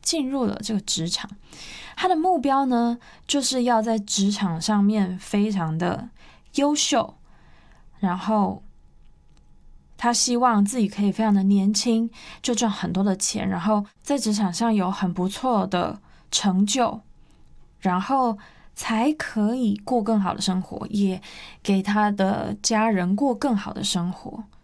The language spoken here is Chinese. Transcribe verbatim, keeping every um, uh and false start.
进入了这个职场。他的目标呢，就是要在职场上面非常的优秀，然后他希望自己可以非常的年轻就赚很多的钱，然后在职场上有很不错的成就，然后才可以过更好的生活，也给他的家人过更好的生活。